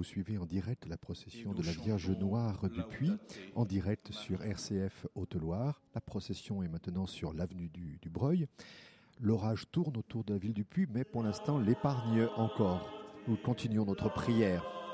vous suivez en direct la procession de la Vierge Noire du Puy, en direct sur RCF Haute-Loire. La procession est maintenant sur l'avenue du Breuil. L'orage tourne autour de la ville du Puy, mais pour l'instant l'épargne encore. Nous continuons notre prière.